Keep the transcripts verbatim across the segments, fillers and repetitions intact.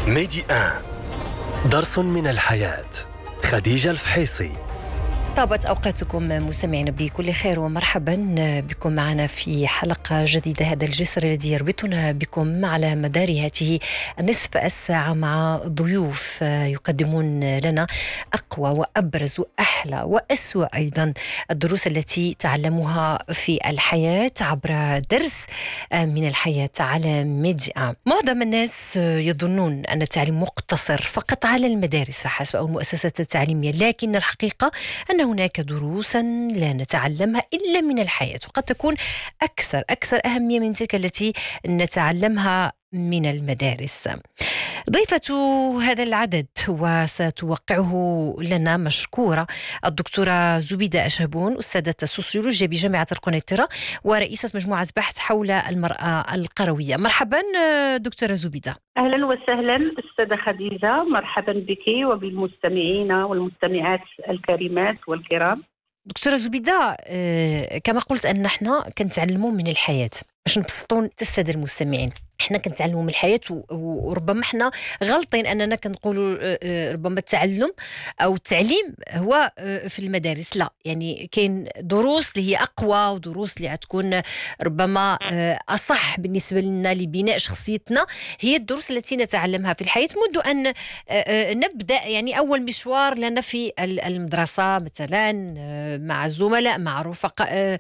ميدي آن درس من الحياة. خديجة الفحيصي. طابت أوقاتكم مستمعين بكل خير ومرحبا بكم معنا في حلقة جديدة. هذا الجسر الذي يربطنا بكم على مدار هذه النصف الساعة مع ضيوف يقدمون لنا أقوى وأبرز وأحلى وأسوأ أيضا الدروس التي تعلموها في الحياة عبر درس من الحياة على ميديا. معظم الناس يظنون أن التعليم مقتصر فقط على المدارس فحسب أو المؤسسات التعليمية، لكن الحقيقة أن هناك دروسا لا نتعلمها إلا من الحياة، وقد تكون أكثر أكثر أهمية من تلك التي نتعلمها من المدارس. ضيفة هذا العدد وستوقعه لنا مشكورة الدكتورة زبيدة أشهبون، أستاذة السوسيولوجيا بجامعة القنيطرة ورئيسة مجموعة بحث حول المرأة القروية. مرحبا دكتورة زبيدة. أهلا وسهلا أستاذة خديجة، مرحبا بك وبالمستمعين والمستمعات الكريمات والكرام. دكتورة زبيدة، كما قلت أن احنا كنتعلموا من الحياة باش نبسطون السادة المستمعين. احنا كنتعلموا من الحياة وربما احنا غلطين اننا كنقولوا ربما التعلم او التعليم هو في المدارس. لا، يعني كاين دروس اللي هي اقوى ودروس اللي غتكون ربما اصح بالنسبه لنا لبناء شخصيتنا، هي الدروس التي نتعلمها في الحياة منذ ان نبدا يعني اول مشوار لنا في المدرسه مثلا مع الزملاء مع رفقاء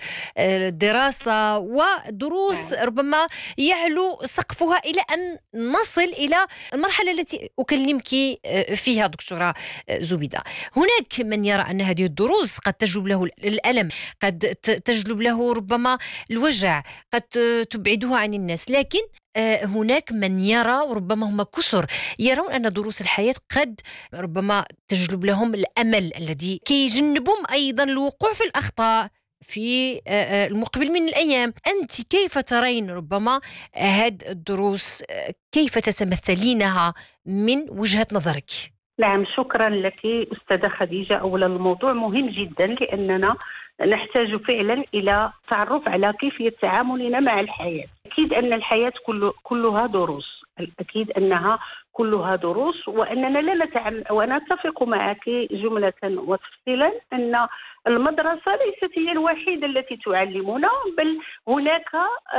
الدراسه، ودروس ربما يعلو سقفها إلى أن نصل إلى المرحلة التي أكلمك فيها دكتورة زبيدة. هناك من يرى أن هذه الدروس قد تجلب له الألم، قد تجلب له ربما الوجع، قد تبعده عن الناس، لكن هناك من يرى وربما هم كثر يرون أن دروس الحياة قد ربما تجلب لهم الأمل الذي كيجنبهم أيضا الوقوع في الأخطاء في المقبل من الأيام. أنت كيف ترين ربما هذه الدروس؟ كيف تتمثلينها من وجهة نظرك؟ نعم، شكرا لك أستاذة خديجة. أولا الموضوع مهم جدا لأننا نحتاج فعلا إلى تعرف على كيفية تعاملنا مع الحياة. أكيد أن الحياة كل كلها دروس، أكيد أنها كلها دروس، وأننا لا نتعلم. وأنا أتفق معك جملة وتفصيلا أن المدرسة ليست هي الوحيدة التي تعلمنا، بل هناك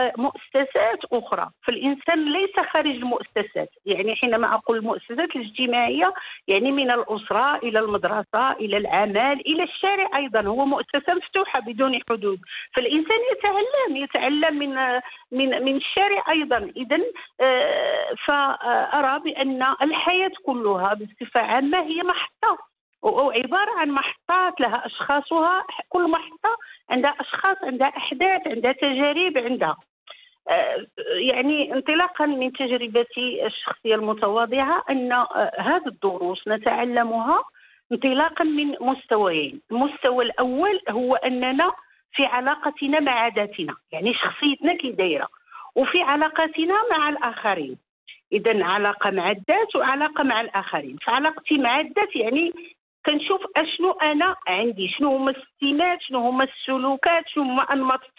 مؤسسات أخرى، فالإنسان ليس خارج المؤسسات. يعني حينما أقول المؤسسات الاجتماعية يعني من الأسرة إلى المدرسة إلى العمل إلى الشارع، أيضا هو مؤسسة مفتوحة بدون حدود، فالإنسان يتعلم يتعلم من من من الشارع أيضا. إذن فأرى بأن الحياة كلها بصفة عامة هي محطة أو عبارة عن محطات لها أشخاصها. كل محطة عندها أشخاص، عندها أحداث، عندها تجارب، عندها يعني انطلاقا من تجربتي الشخصية المتواضعة أن هذه الدروس نتعلمها انطلاقا من مستويين. المستوى الأول هو أننا في علاقتنا مع ذاتنا، يعني شخصيتنا كي دايرة، وفي علاقتنا مع الآخرين. إذن علاقة مع الذات وعلاقة مع الآخرين. فعلاقتي مع الذات يعني كنشوف أشنو أنا عندي، شنو هما السمات، شنو هما السلوكات، شنو هما أنماط